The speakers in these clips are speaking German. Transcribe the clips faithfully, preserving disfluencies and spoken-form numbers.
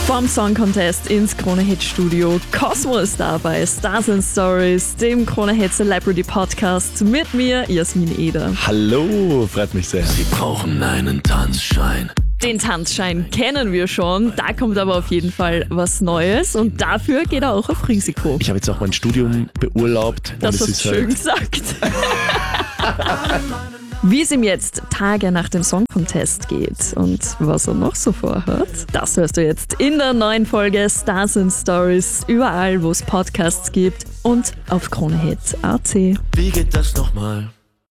Vom Song Contest ins Krone-Hit-Studio. Cosmo ist da bei Stars and Stories, dem Krone-Hit Celebrity Podcast mit mir, Jasmin Eder. Hallo, freut mich sehr. Sie brauchen einen Tanzschein. Den Tanzschein kennen wir schon, da kommt aber auf jeden Fall was Neues und dafür geht er auch auf Risiko. Ich habe jetzt auch mein Studium beurlaubt. Das hast du schön gesagt. Wie es ihm jetzt Tage nach dem Song Contest geht und was er noch so vorhat, das hörst du jetzt in der neuen Folge Stars and Stories, überall wo es Podcasts gibt und auf Krone-Hit Punkt a t. Wie geht das nochmal?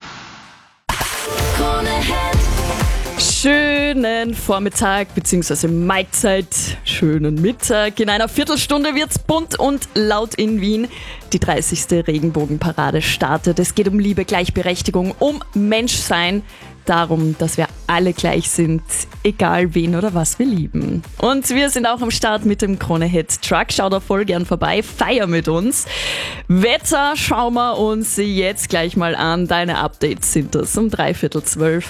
Schönen Vormittag bzw. Mahlzeit, schönen Mittag. In einer Viertelstunde wird's bunt und laut in Wien. Die dreißigste Regenbogenparade startet. Es geht um Liebe, Gleichberechtigung, um Menschsein. Darum, dass wir alle gleich sind, egal wen oder was wir lieben. Und wir sind auch am Start mit dem Krone-Hit Truck. Schau da voll gern vorbei, feier mit uns. Wetter schauen wir uns jetzt gleich mal an. Deine Updates sind das um dreiviertel zwölf.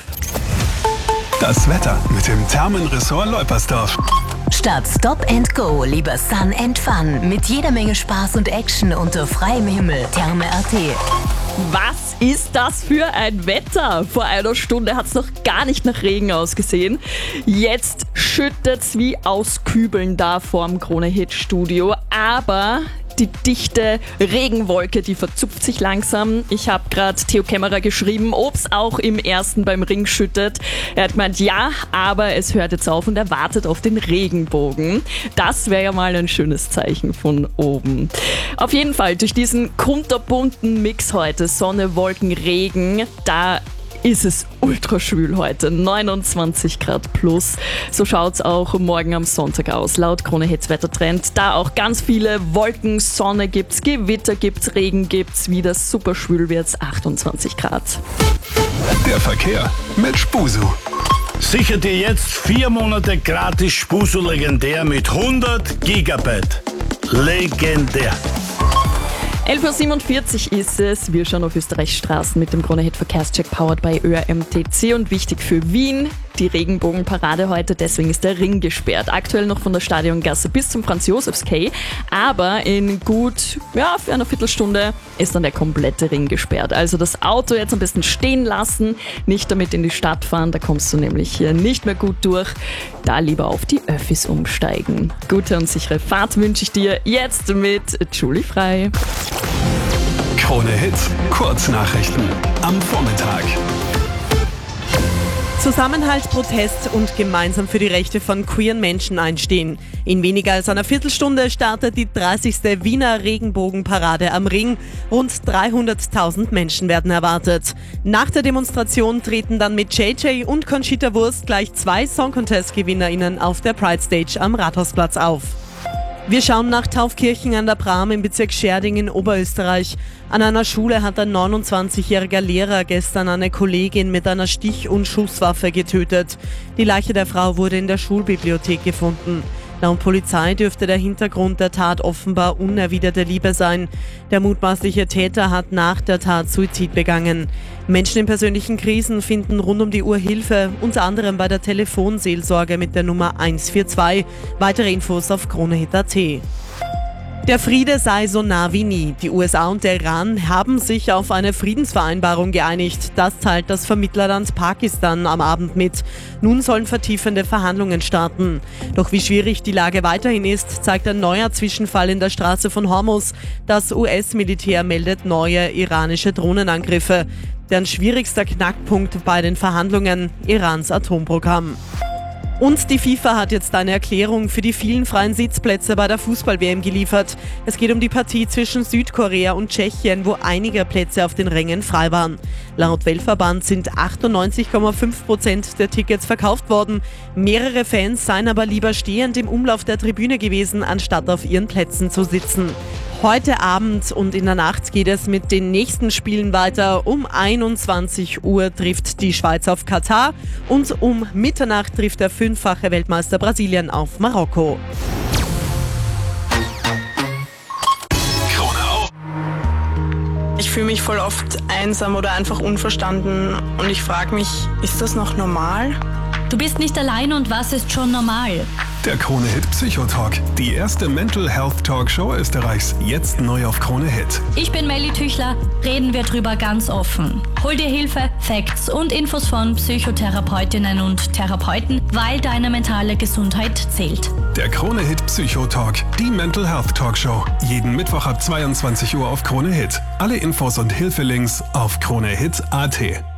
Das Wetter mit dem Thermenressort Leupersdorf. Statt Stop and Go lieber Sun and Fun mit jeder Menge Spaß und Action unter freiem Himmel. Therme Punkt a t. Was ist das für ein Wetter? Vor einer Stunde hat es noch gar nicht nach Regen ausgesehen. Jetzt schüttet's wie aus Kübeln da vorm Krone-Hit-Studio. Aber die dichte Regenwolke, die verzupft sich langsam. Ich habe gerade Theo Kämmerer geschrieben, ob es auch im ersten beim Ring schüttet. Er hat gemeint, ja, aber es hört jetzt auf und er wartet auf den Regenbogen. Das wäre ja mal ein schönes Zeichen von oben. Auf jeden Fall, durch diesen kunterbunten Mix heute, Sonne, Wolken, Regen, da ist es ultra schwül heute, neunundzwanzig Grad plus. So schaut's auch morgen am Sonntag aus, laut Krone-Hits Wettertrend. Da auch ganz viele Wolken, Sonne gibt's, Gewitter gibt's, Regen gibt's, wieder super schwül wird's, achtundzwanzig Grad. Der Verkehr mit Spusu. Sicher dir jetzt vier Monate gratis Spusu legendär mit hundert Gigabyte. Legendär. elf Uhr siebenundvierzig ist es. Wir schauen auf Österreichs Straßen mit dem Krone-Hit Verkehrscheck powered by Ö R M T C und wichtig für Wien, die Regenbogenparade heute, deswegen ist der Ring gesperrt. Aktuell noch von der Stadiongasse bis zum Franz-Josefs-Quai, aber in gut, ja, für eine Viertelstunde ist dann der komplette Ring gesperrt. Also das Auto jetzt am besten stehen lassen, nicht damit in die Stadt fahren, da kommst du nämlich hier nicht mehr gut durch. Da lieber auf die Öffis umsteigen. Gute und sichere Fahrt wünsche ich dir jetzt mit Julie Frei. Krone-Hit Kurznachrichten am Vormittag. Zusammenhalt, Protest und gemeinsam für die Rechte von queeren Menschen einstehen. In weniger als einer Viertelstunde startet die dreißigste Wiener Regenbogenparade am Ring. Rund dreihunderttausend Menschen werden erwartet. Nach der Demonstration treten dann mit J J und Conchita Wurst gleich zwei Song-Contest-GewinnerInnen auf der Pride-Stage am Rathausplatz auf. Wir schauen nach Taufkirchen an der Bram im Bezirk Scherding in Oberösterreich. An einer Schule hat ein neunundzwanzigjähriger Lehrer gestern eine Kollegin mit einer Stich- und Schusswaffe getötet. Die Leiche der Frau wurde in der Schulbibliothek gefunden. Laut Polizei dürfte der Hintergrund der Tat offenbar unerwiderte Liebe sein. Der mutmaßliche Täter hat nach der Tat Suizid begangen. Menschen in persönlichen Krisen finden rund um die Uhr Hilfe, unter anderem bei der Telefonseelsorge mit der Nummer eins vier zwei. Weitere Infos auf Krone-Hit Punkt a t. Der Friede sei so nah wie nie. Die U S A und der Iran haben sich auf eine Friedensvereinbarung geeinigt. Das teilt das Vermittlerland Pakistan am Abend mit. Nun sollen vertiefende Verhandlungen starten. Doch wie schwierig die Lage weiterhin ist, zeigt ein neuer Zwischenfall in der Straße von Hormuz. Das U S-Militär meldet neue iranische Drohnenangriffe. Deren schwierigster Knackpunkt bei den Verhandlungen: Irans Atomprogramm. Und die FIFA hat jetzt eine Erklärung für die vielen freien Sitzplätze bei der Fußball-W M geliefert. Es geht um die Partie zwischen Südkorea und Tschechien, wo einige Plätze auf den Rängen frei waren. Laut Weltverband sind achtundneunzig Komma fünf Prozent der Tickets verkauft worden. Mehrere Fans seien aber lieber stehend im Umlauf der Tribüne gewesen, anstatt auf ihren Plätzen zu sitzen. Heute Abend und in der Nacht geht es mit den nächsten Spielen weiter. Um einundzwanzig Uhr trifft die Schweiz auf Katar und um Mitternacht trifft der fünffache Weltmeister Brasilien auf Marokko. Ich fühle mich voll oft einsam oder einfach unverstanden und ich frage mich, ist das noch normal? Du bist nicht allein und was ist schon normal? Der Krone Hit Psychotalk, die erste Mental Health Talkshow Österreichs, jetzt neu auf Krone Hit. Ich bin Melly Tüchler, reden wir drüber ganz offen. Hol dir Hilfe, Facts und Infos von Psychotherapeutinnen und Therapeuten, weil deine mentale Gesundheit zählt. Der Krone Hit Psychotalk, die Mental Health Talkshow, jeden Mittwoch ab zweiundzwanzig Uhr auf Krone Hit. Alle Infos und Hilfelinks auf kronehit punkt at.